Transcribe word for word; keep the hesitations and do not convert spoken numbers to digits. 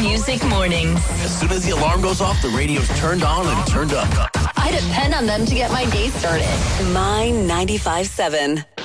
Music Mornings. As soon as the alarm goes off, the radio's turned on and turned up. I depend on them to get my day started. My ninety-five seven.